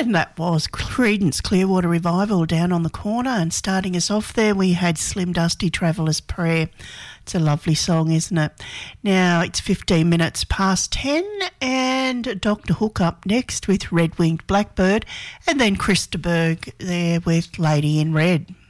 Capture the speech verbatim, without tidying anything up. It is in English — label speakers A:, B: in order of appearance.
A: And that was Creedence Clearwater Revival down on the corner, and starting us off there we had Slim Dusty Traveller's Prayer. It's a lovely song, isn't it? Now it's fifteen minutes past ten, and Doctor Hook up next with Red Winged Blackbird, and then Christa Berg there with Lady in Red.